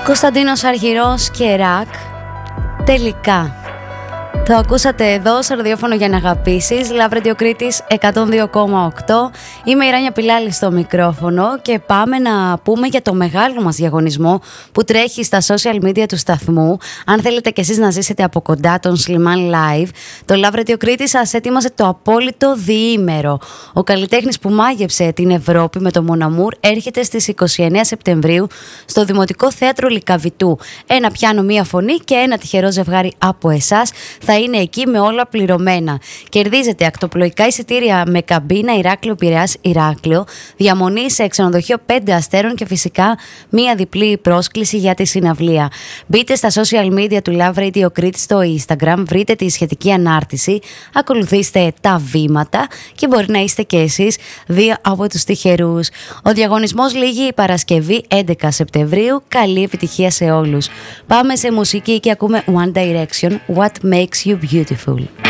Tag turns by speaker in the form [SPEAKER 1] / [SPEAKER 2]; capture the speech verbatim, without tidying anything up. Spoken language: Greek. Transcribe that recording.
[SPEAKER 1] Κωνσταντίνος Αργυρός και Ρακ. Τελικά. Το ακούσατε εδώ στο ραδιόφωνο για να αγαπήσεις. Love Radio Κρήτης εκατόν δύο κόμμα οκτώ. Είμαι η Ράνια Πιλάλη στο μικρόφωνο και πάμε να πούμε για το μεγάλο μας διαγωνισμό που τρέχει στα social media του σταθμού. Αν θέλετε κι εσείς να ζήσετε από κοντά τον Σλιμάν Live, το Love Radio Κρήτης σας έτοιμασε το απόλυτο διήμερο. Ο καλλιτέχνης που μάγεψε την Ευρώπη με το Mon Amour έρχεται στις είκοσι εννέα Σεπτεμβρίου στο Δημοτικό Θέατρο Λυκαβητού. Ένα πιάνο, μία φωνή και ένα τυχερό ζευγάρι από εσάς θα είναι εκεί με όλα πληρωμένα. Κερδίζετε ακτοπλοϊκά εισιτήρια με καμπίνα Ηράκλειο Πειραιάς Ηράκλειο, διαμονή σε ξενοδοχείο πέντε αστέρων και φυσικά μία διπλή πρόσκληση για τη συναυλία. Μπείτε στα social media του Love Radio Crete στο Instagram, βρείτε τη σχετική ανάρτηση, ακολουθήστε τα βήματα και μπορεί να είστε και εσείς δύο από τους τυχερούς. Ο διαγωνισμός λήγει η Παρασκευή έντεκα Σεπτεμβρίου. Καλή επιτυχία σε όλους. Πάμε σε μουσική και ακούμε One Direction, What Makes You Beautiful.